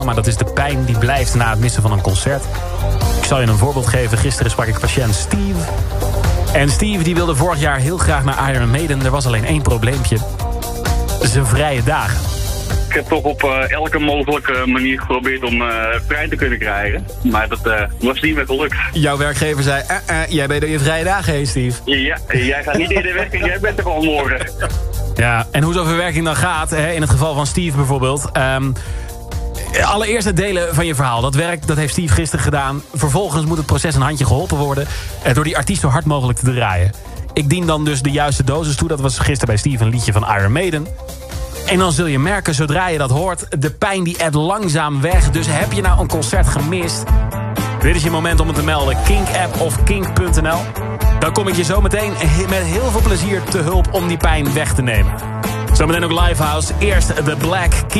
maar dat is de pijn die blijft na het missen van een concert. Ik zal je een voorbeeld geven. Gisteren sprak ik patiënt Steve. En Steve die wilde vorig jaar heel graag naar Iron Maiden. Er was alleen één probleempje. Zijn vrije dagen. Ik heb toch op elke mogelijke manier geprobeerd om vrij te kunnen krijgen. Maar dat was niet meer gelukt. Jouw werkgever zei, jij bent door je vrije dagen heen, Steve. Ja, jij gaat niet eerder weg en jij bent er gewoon morgen. Ja, en hoe zo'n verwerking dan gaat, hè, in het geval van Steve bijvoorbeeld. Allereerst het delen van je verhaal. Dat werk, dat heeft Steve gisteren gedaan. Vervolgens moet het proces een handje geholpen worden door die artiest zo hard mogelijk te draaien. Ik dien dan dus de juiste dosis toe. Dat was gisteren bij Steve een liedje van Iron Maiden. En dan zul je merken, zodra je dat hoort, de pijn die ebt langzaam weg. Dus heb je nou een concert gemist? Dit is je moment om het te melden. Kink-app of kink.nl. Dan kom ik je zo meteen met heel veel plezier te hulp om die pijn weg te nemen. Zometeen ook Livehouse. Eerst de Black Keys.